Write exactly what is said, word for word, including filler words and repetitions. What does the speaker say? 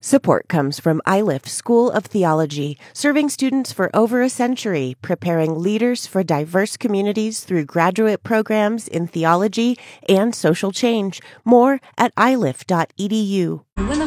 Support comes from I L I F School of Theology, serving students for over a century, preparing leaders for diverse communities through graduate programs in theology and social change. More at I L I F dot E D U. When the